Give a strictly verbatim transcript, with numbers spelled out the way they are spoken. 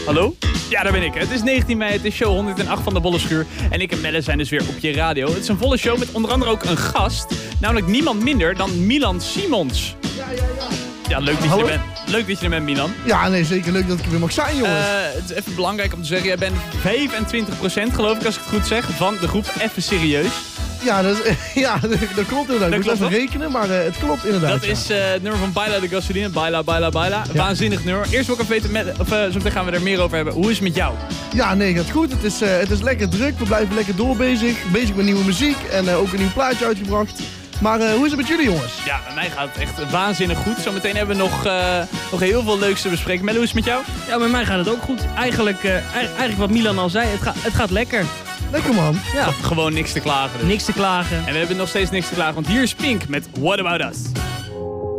Hallo? Ja, daar ben ik. Het is negentien mei, het is show honderdacht van de Bollenschuur. En ik en Melle zijn dus weer op je radio. Het is een volle show met onder andere ook een gast. Namelijk niemand minder dan Milan Simons. Ja, ja, ja. Ja, leuk dat je Hallo? er bent. Leuk dat je er bent, Milan. Ja, nee, zeker leuk dat ik er weer mag zijn, jongens. Uh, het is even belangrijk om te zeggen, jij bent vijfentwintig procent geloof ik, als ik het goed zeg, van de groep Even Serieus. Ja, dat, is, ja, dat, dat klopt inderdaad. Dat ik moet klopt, even toch? rekenen, maar uh, het klopt inderdaad. Dat ja. is uh, het nummer van Baila de Gasolina. Baila, baila, baila. Ja. Waanzinnig nummer. Eerst wil ik even weten, met, of uh, zo meteen gaan we er meer over hebben. Hoe is het met jou? Ja, nee, gaat goed. Het is, uh, het is lekker druk. We blijven lekker door bezig. Bezig met nieuwe muziek en uh, ook een nieuw plaatje uitgebracht. Maar uh, hoe is het met jullie, jongens? Ja, bij mij gaat het echt waanzinnig goed. Zometeen hebben we nog, uh, nog heel veel leuks te bespreken. Melle, hoe is het met jou? Ja, bij mij gaat het ook goed. Eigenlijk, uh, eigenlijk wat Milan al zei, het, ga, het gaat lekker. Lekker, man. Ja. Gewoon niks te klagen dus. Niks te klagen. En we hebben nog steeds niks te klagen, want hier is Pink met What About Us.